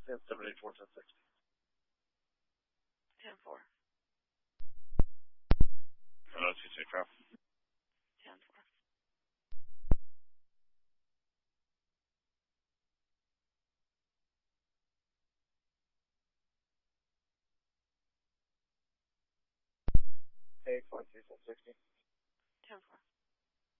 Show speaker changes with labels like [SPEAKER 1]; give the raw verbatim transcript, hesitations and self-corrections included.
[SPEAKER 1] ten seven eight four ten sixty.
[SPEAKER 2] ten four.
[SPEAKER 1] Hello, two six five.
[SPEAKER 2] ten four.
[SPEAKER 1] Eight four two ten sixty.
[SPEAKER 2] ten four.